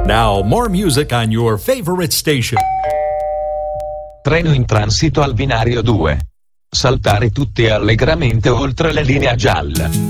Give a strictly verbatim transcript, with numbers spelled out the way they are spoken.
Now, more music on your favorite station. Treno in transito al binario due. Saltare tutti allegramente oltre la linea gialla.